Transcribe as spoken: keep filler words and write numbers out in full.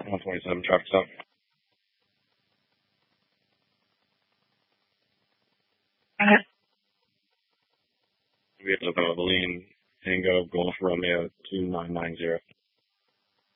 one twenty-seven traffic stop. Vehicle Valvoline, Tango, Golf Romeo two nine nine zero.